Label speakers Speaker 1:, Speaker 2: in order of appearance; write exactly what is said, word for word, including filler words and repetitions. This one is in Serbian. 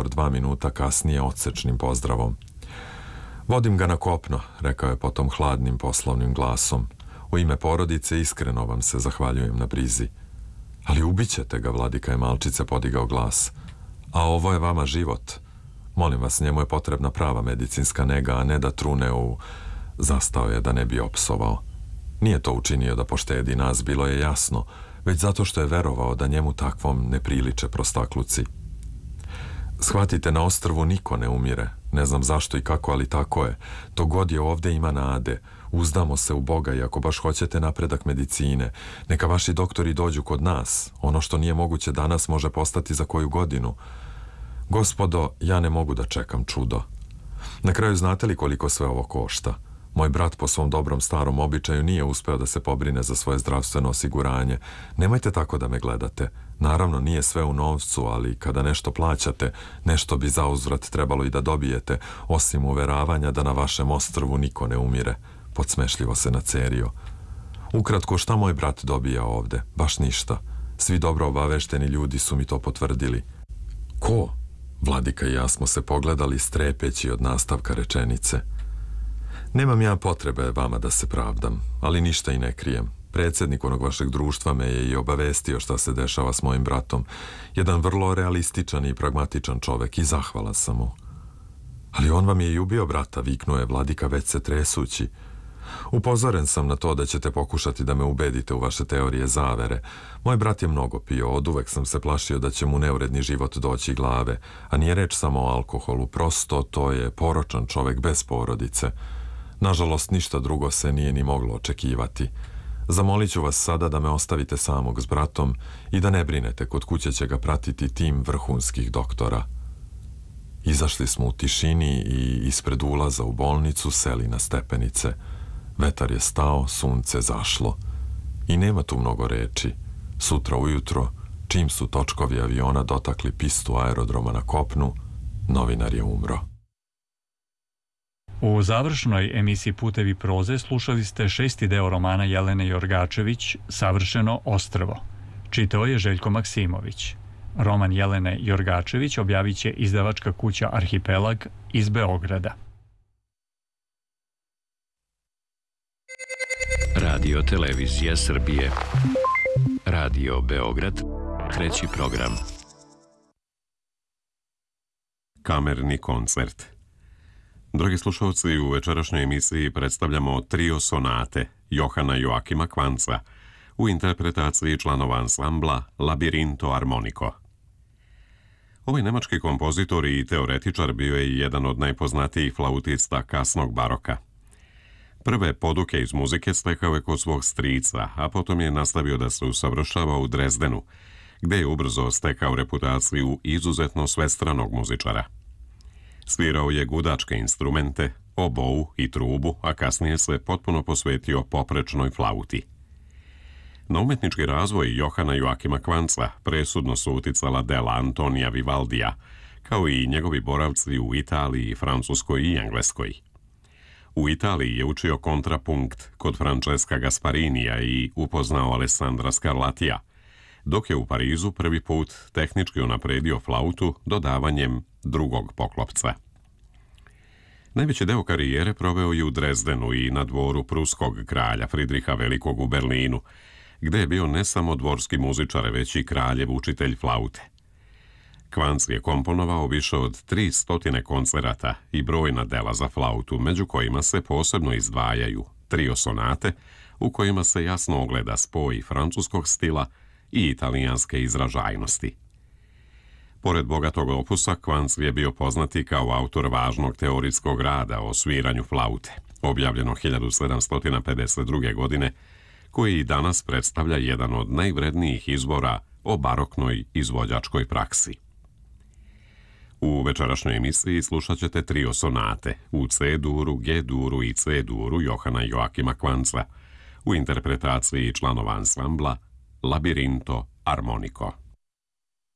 Speaker 1: razgovor dva minuta kasnije odsečnim pozdravom. Vodim ga na kopno, rekao je potom hladnim poslovnim glasom. U ime porodice iskreno vam se zahvaljujem na brizi. Ali ubićete ga, vladika je malčice podigao glas. A ovo je vama život. Molim vas, njemu je potrebna prava medicinska nega, a ne da trune u... Zastao je da ne bi opsovao. Nije to učinio da poštedi nas, bilo je jasno, već zato što je verovao da njemu takvom ne priliče prostakluci. Shvatite, na ostrvu niko ne umire. Ne znam zašto i kako, ali tako je. To god je ovde ima nade. Uzdamo se u Boga i ako baš hoćete napredak medicine, neka vaši doktori dođu kod nas. Ono što nije moguće danas može postati za koju godinu. Gospodo, ja ne mogu da čekam čudo. Na kraju, znate li koliko sve ovo košta? Moj brat po svom dobrom starom običaju nije uspeo da se pobrine za svoje zdravstveno osiguranje. Nemojte tako da me gledate. Naravno, nije sve u novcu, ali kada nešto plaćate, nešto bi zauzvrat trebalo i da dobijete, osim uveravanja da na vašem ostrvu niko ne umire. Podsmešljivo se nacerio. Ukratko, šta moj brat dobija ovde? Baš ništa. Svi dobro obavešteni ljudi su mi to potvrdili. Ko? Vladika i ja smo se pogledali strepeći od nastavka rečenice. Nemam ja potrebe vama da se pravdam, ali ništa i ne krijem. Predsjednik onog vašeg društva me je i obavestio šta se dešava s mojim bratom. Jedan vrlo realističan i pragmatičan čovek i zahvalan sam mu. Ali on vam je i ubio brata, viknuo je vladika već se tresući. Upozoren sam na to da ćete pokušati da me ubedite u vaše teorije zavere. Moj brat je mnogo pio, oduvek sam se plašio da će mu neuredni život doći glave, a nije reč samo o alkoholu, prosto to je poročan čovek bez porodice. Nažalost, ništa drugo se nije ni moglo očekivati. Zamolit ću vas sada da me ostavite samog s bratom i da ne brinete, kod kuće će ga pratiti tim vrhunskih doktora. Izašli smo u tišini i ispred ulaza u bolnicu seli na stepenice. Vetar je stao, sunce zašlo. I nema tu mnogo reči. Sutra ujutro, čim su točkovi aviona dotakli pistu aerodroma na kopnu, novinar je umro.
Speaker 2: U završnoj emisiji Putevi proze slušali ste šesti deo romana Jelene Jorgačević Savršeno ostrvo. Čitao je Željko Maksimović. Roman Jelene Jorgačević objavit će izdavačka kuća Arhipelag iz Beograda.
Speaker 3: Radio Televizija Srbije. Radio Beograd. Treći program.
Speaker 4: Kamerni koncert. Dragi slušalci, u večerašnjoj emisiji predstavljamo trio sonate Johana Joakima Kvanca u interpretaciji članova ansambla Labirinto Armonico. Ovaj nemački kompozitor i teoretičar bio je jedan od najpoznatijih flautista kasnog baroka. Prve poduke iz muzike stekao je kod svog strica, a potom je nastavio da se usavršava u Drezdenu, gde je ubrzo stekao reputaciju izuzetno svestranog muzičara. Svirao je gudačke instrumente, obou i trubu, a kasnije se potpuno posvetio poprečnoj flauti. Na umetnički razvoj Johana Joakima Kvanca presudno su uticala dela Antonija Vivaldija, kao i njegovi boravci u Italiji, Francuskoj i Engleskoj. U Italiji je učio kontrapunkt kod Francesca Gasparinija i upoznao Alessandra Scarlattija, dok je u Parizu prvi put tehnički unapredio flautu dodavanjem drugog poklopca. Najveći deo karijere proveo je u Drezdenu i na dvoru pruskog kralja Fridriha Velikog u Berlinu, gde je bio ne samo dvorski muzičar, već i kraljev učitelj flaute. Kvanc je komponovao više od tri stotine koncerata i brojna dela za flautu, među kojima se posebno izdvajaju trio sonate, u kojima se jasno ogleda spoj francuskog stila i italijanske izražajnosti. Pored bogatog opusa, Kvanc je bio poznati kao autor važnog teorijskog rada o sviranju flaute, objavljeno hiljadu sedamsto pedeset druge. godine, koji i danas predstavlja jedan od najvrednijih izvora o baroknoj izvođačkoj praksi. U večerašnjoj emisiji slušat ćete trio sonate u C-duru, G-duru i C-duru Johana Joakima Kvanca u interpretaciji članova ansambla Labirinto Armonico.